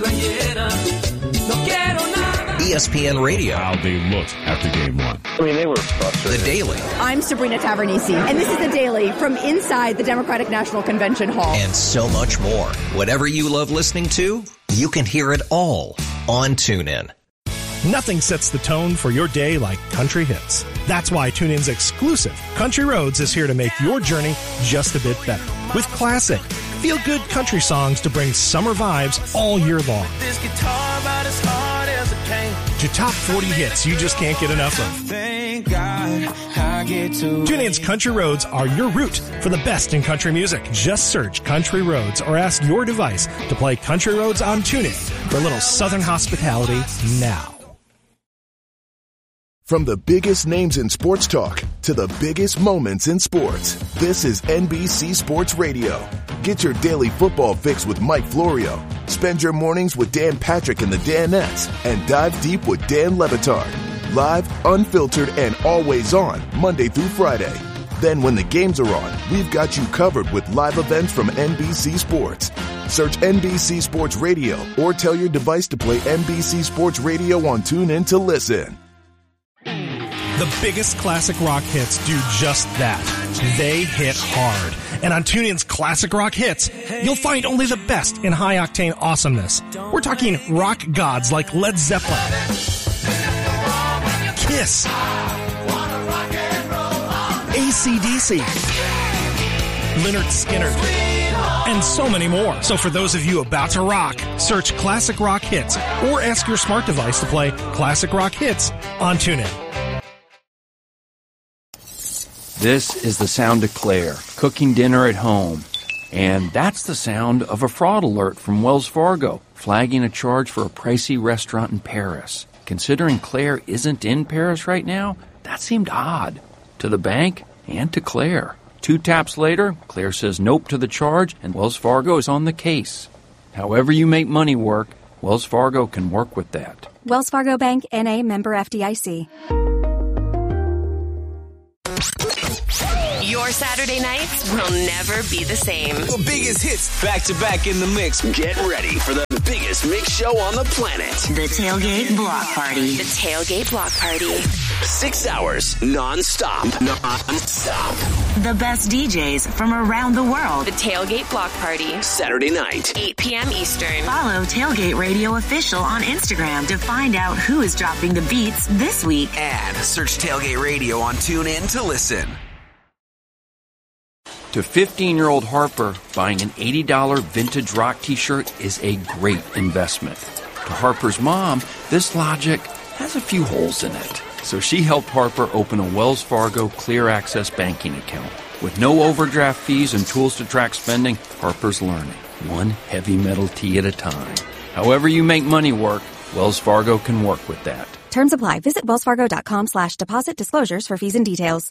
ESPN Radio. How they looked after game one. I mean, they were frustrated. The Daily. I'm Sabrina Tavernisi, and this is The Daily from inside the Democratic National Convention Hall. And so much more. Whatever you love listening to, you can hear it all on TuneIn. Nothing sets the tone for your day like country hits. That's why TuneIn's exclusive Country Roads is here to make your journey just a bit better. With classic, feel-good country songs to bring summer vibes all year long. This guitar about as hard as it came. To top 40 hits you just can't get enough of. Thank God I get to TuneIn's Country Roads are your route for the best in country music. Just search Country Roads or ask your device to play Country Roads on TuneIn for a little Southern hospitality now. From the biggest names in sports talk to the biggest moments in sports, this is NBC Sports Radio. Get your daily football fix with Mike Florio. Spend your mornings with Dan Patrick and the Danettes, and dive deep with Dan Le Batard. Live, unfiltered, and always on, Monday through Friday. Then when the games are on, we've got you covered with live events from NBC Sports. Search NBC Sports Radio or tell your device to play NBC Sports Radio on TuneIn to listen. The biggest classic rock hits do just that. They hit hard. And on TuneIn's Classic Rock Hits, you'll find only the best in high-octane awesomeness. We're talking rock gods like Led Zeppelin, Kiss, AC/DC, Lynyrd Skynyrd, and so many more. So for those of you about to rock, search Classic Rock Hits or ask your smart device to play Classic Rock Hits on TuneIn. This is the sound of Claire, cooking dinner at home. And that's the sound of a fraud alert from Wells Fargo, flagging a charge for a pricey restaurant in Paris. Considering Claire isn't in Paris right now, that seemed odd to the bank and to Claire. 2 taps later, Claire says nope to the charge, and Wells Fargo is on the case. However you make money work, Wells Fargo can work with that. Wells Fargo Bank, N.A., member FDIC. Your Saturday nights will never be the same. The biggest hits back to back in the mix. Get ready for the biggest mix show on the planet. The Tailgate Block Party. The Tailgate Block Party. 6 hours non-stop. Non-stop. The best DJs from around the world. The Tailgate Block Party. Saturday night. 8 p.m. Eastern. Follow Tailgate Radio Official on Instagram to find out who is dropping the beats this week. And search Tailgate Radio on TuneIn to listen. To 15-year-old Harper, buying an $80 vintage rock t-shirt is a great investment. To Harper's mom, this logic has a few holes in it. So she helped Harper open a Wells Fargo Clear Access banking account. With no overdraft fees and tools to track spending, Harper's learning, one heavy metal tee at a time. However you make money work, Wells Fargo can work with that. Terms apply. Visit wellsfargo.com/deposit disclosures for fees and details.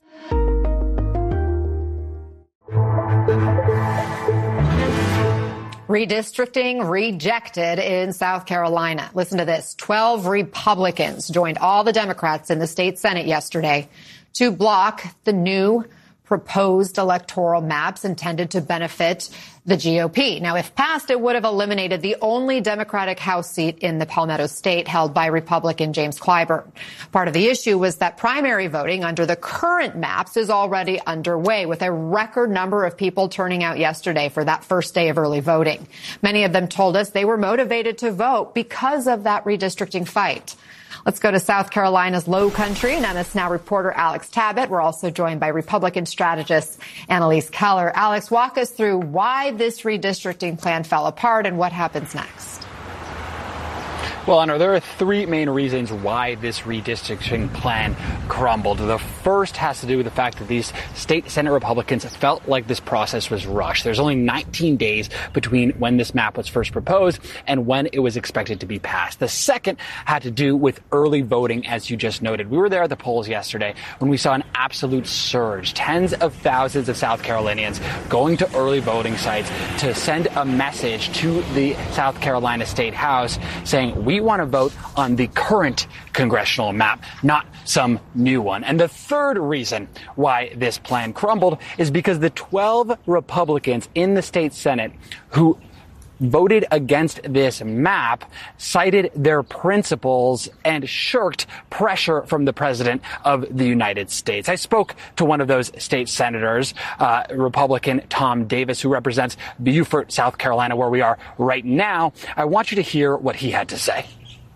Redistricting rejected in South Carolina. Listen to this. 12 Republicans joined all the Democrats in the state Senate yesterday to block the new proposed electoral maps intended to benefit the GOP. Now, if passed, it would have eliminated the only Democratic House seat in the Palmetto State held by Republican James Clyburn. Part of the issue was that primary voting under the current maps is already underway, with a record number of people turning out yesterday for that first day of early voting. Many of them told us they were motivated to vote because of that redistricting fight. Let's go to South Carolina's Low Country and MS Now reporter Alex Tabbitt. We're also joined by Republican strategist Annalise Keller. Alex, walk us through why this redistricting plan fell apart and what happens next. Well, Anna, there are 3 main reasons why this redistricting plan crumbled. The first has to do with the fact that these state Senate Republicans felt like this process was rushed. There's only 19 days between when this map was first proposed and when it was expected to be passed. The second had to do with early voting, as you just noted. We were there at the polls yesterday when we saw an absolute surge. Tens of thousands of South Carolinians going to early voting sites to send a message to the South Carolina State House saying, we want to vote on the current congressional map, not some new one. And the third reason why this plan crumbled is because the 12 Republicans in the state Senate who voted against this map cited their principles and shirked pressure from the president of the United States. I spoke to one of those state senators, Republican Tom Davis, who represents Beaufort, South Carolina, where we are right now. I want you to hear what he had to say.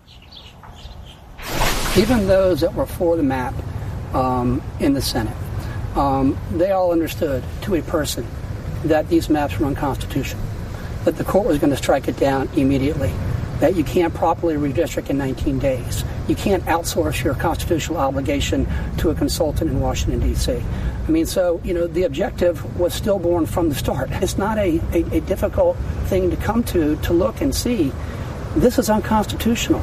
Even those that were for the map in the Senate, they all understood to a person that these maps were unconstitutional, that the court was going to strike it down immediately, that you can't properly redistrict in 19 days. You can't outsource your constitutional obligation to a consultant in Washington, D.C. I mean, so, you know, the objective was stillborn from the start. It's not a difficult thing to come to look and see. This is unconstitutional.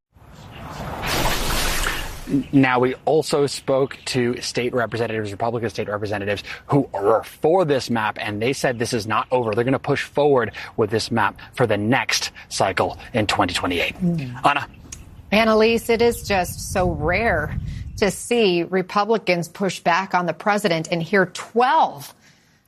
Now, we also spoke to state representatives, Republican state representatives, who were for this map, and they said this is not over. They're going to push forward with this map for the next cycle in 2028. Anna. Annalise, it is just so rare to see Republicans push back on the president, and here 12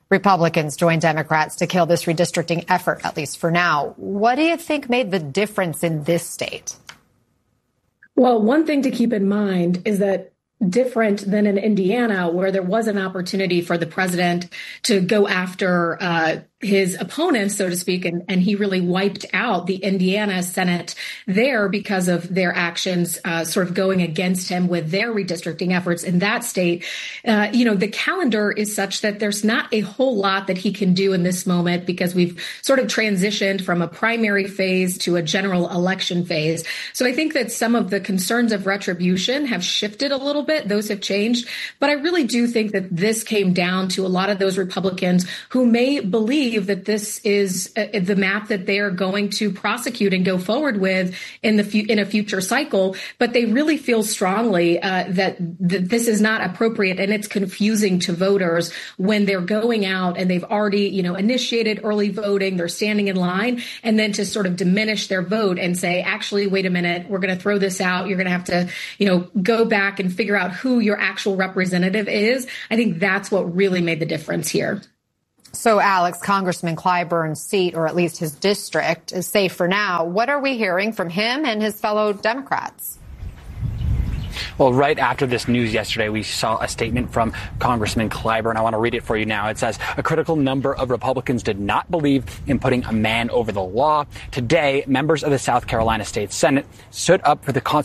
Republicans joined Democrats to kill this redistricting effort, at least for now. What do you think made the difference in this state? Well, one thing to keep in mind is that different than in Indiana, where there was an opportunity for the president to go after his opponents, so to speak, and he really wiped out the Indiana Senate there because of their actions sort of going against him with their redistricting efforts in that state. The calendar is such that there's not a whole lot that he can do in this moment because we've sort of transitioned from a primary phase to a general election phase. So I think that some of the concerns of retribution have shifted a little bit. Those have changed. But I really do think that this came down to a lot of those Republicans who may believe that this is the map that they are going to prosecute and go forward with in a future cycle. But they really feel strongly that this is not appropriate, and it's confusing to voters when they're going out and they've already, initiated early voting. They're standing in line, and then to sort of diminish their vote and say, actually, wait a minute, we're going to throw this out. You're going to have to, go back and figure out who your actual representative is. I think that's what really made the difference here. So, Alex, Congressman Clyburn's seat, or at least his district, is safe for now. What are we hearing from him and his fellow Democrats? Well, right after this news yesterday, we saw a statement from Congressman Clyburn. I want to read it for you now. It says, a critical number of Republicans did not believe in putting a man over the law. Today, members of the South Carolina State Senate stood up for the